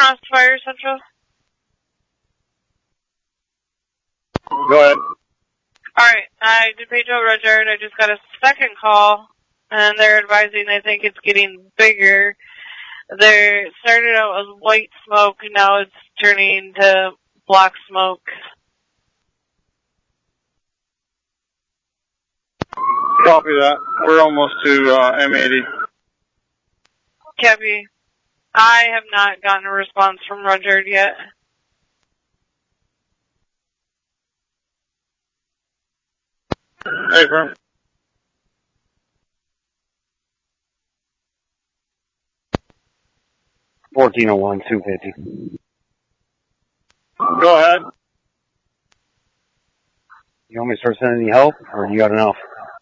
Kinross Fire Central. Go ahead. Alright, I did Pedro Rudyard. I just got a second call, and they're advising they think it's getting bigger. They started out as white smoke, and now it's turning to black smoke. Copy that. We're almost to M80. Copy. I have not gotten a response from Rudyard yet. Hey, firm. $14.01, $250. Go ahead. You want me to start sending you help, or you got enough?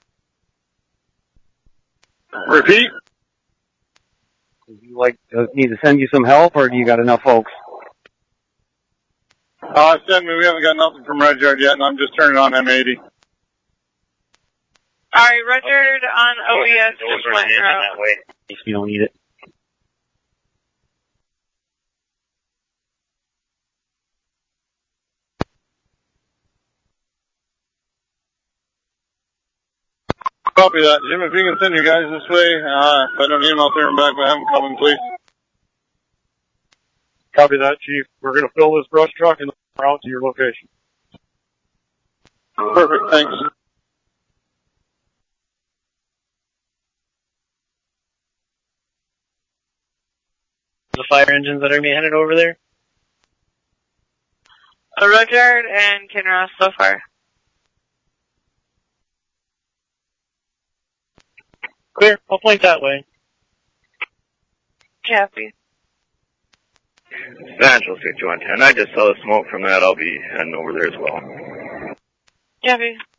Repeat. Do you need to send you some help, or do you got enough folks? Send me. We haven't got nothing from Rudyard yet, and I'm just turning on M80. Alright, Rudyard on OES just went out. That way. If you don't need it. Copy that. Jim, if you can send your guys this way, if I don't need them out there and back, but have them coming, please. Copy that, Chief. We're going to fill this brush truck and route to your location. Perfect, thanks. The fire engines that are being headed over there? Rudyard and Kinross so far. Clear. I'll point that way. Copy. Central 6110. I just saw the smoke from that. I'll be heading over there as well. Copy.